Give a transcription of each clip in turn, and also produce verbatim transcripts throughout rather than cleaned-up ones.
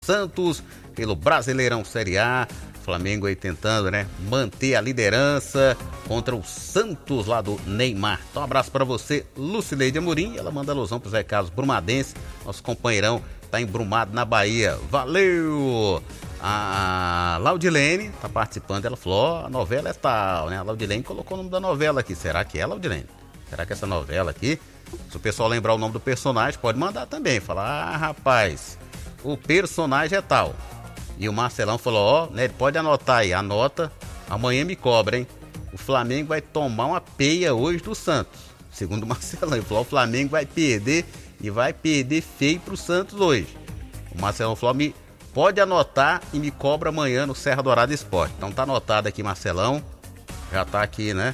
Santos pelo Brasileirão Série A. Flamengo aí tentando, né, manter a liderança contra o Santos lá do Neymar. Então um abraço para você, Lucileide Amorim. Ela manda alusão para os recados brumadenses. Nosso companheirão tá embrumado na Bahia. Valeu! A Laudilene tá participando. Ela falou, oh, a novela é tal, né? A Laudilene colocou o nome da novela aqui. Será que é, Laudilene? Será que essa novela aqui? Se o pessoal lembrar o nome do personagem, pode mandar também. Falar, ah, rapaz, o personagem é tal. E o Marcelão falou, ó, oh, né, pode anotar aí, anota, amanhã me cobra, hein? O Flamengo vai tomar uma peia hoje do Santos. Segundo o Marcelão, ele falou, o Flamengo vai perder e vai perder feio pro Santos hoje. O Marcelão falou, me, pode anotar e me cobra amanhã no Serra Dourada Esporte. Então tá anotado aqui, Marcelão, já tá aqui, né?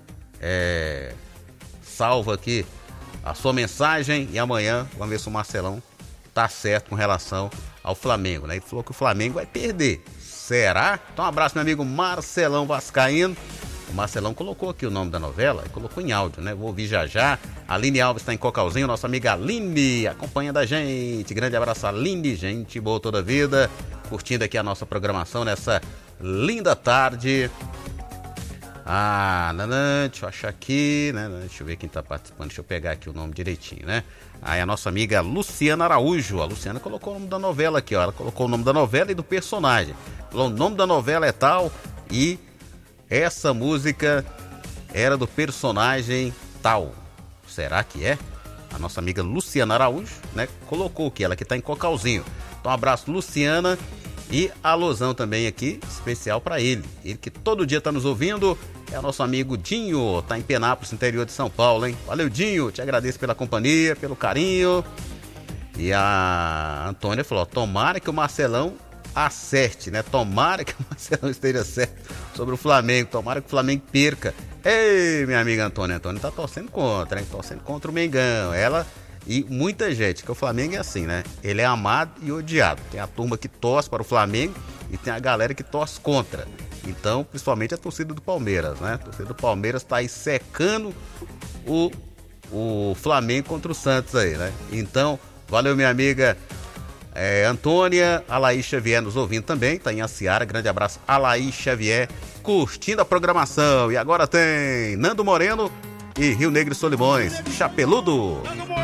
É, salva aqui a sua mensagem e amanhã vamos ver se o Marcelão tá certo com relação ao Flamengo, né? Ele falou que o Flamengo vai perder. Será? Então um abraço, meu amigo Marcelão Vascaíno. O Marcelão colocou aqui o nome da novela e colocou em áudio, né? Vou ouvir já já. A Aline Alves está em Cocalzinho, nossa amiga Aline acompanhando a gente. Grande abraço, Aline, gente boa toda a vida. Curtindo aqui a nossa programação nessa linda tarde. Ah, nanã, deixa eu achar aqui, né? Deixa eu ver quem tá participando, deixa eu pegar aqui o nome direitinho, né? Aí a nossa amiga Luciana Araújo, a Luciana colocou o nome da novela aqui, ó. Ela colocou o nome da novela e do personagem. Falou, o nome da novela é tal e essa música era do personagem tal. Será que é? A nossa amiga Luciana Araújo, né? Colocou aqui, ela que tá em Cocalzinho. Então um abraço, Luciana. E a alusão também aqui, especial para ele. Ele que todo dia tá nos ouvindo, é o nosso amigo Dinho, tá em Penápolis, interior de São Paulo, hein? Valeu, Dinho, te agradeço pela companhia, pelo carinho. E a Antônia falou, tomara que o Marcelão acerte, né? Tomara que o Marcelão esteja certo sobre o Flamengo, tomara que o Flamengo perca. Ei, minha amiga Antônia, Antônia tá torcendo contra, hein? Torcendo contra o Mengão, ela... E muita gente, que o Flamengo é assim, né? Ele é amado e odiado. Tem a turma que torce para o Flamengo e tem a galera que torce contra. Então, principalmente a torcida do Palmeiras, né? A torcida do Palmeiras tá aí secando o, o Flamengo contra o Santos aí, né? Então, valeu, minha amiga é, Antônia. A Laís Xavier nos ouvindo também, tá em Aciara. Grande abraço a Laís Xavier, curtindo a programação. E agora tem Nando Moreno e Rio Negro e Solimões, Chapeludo.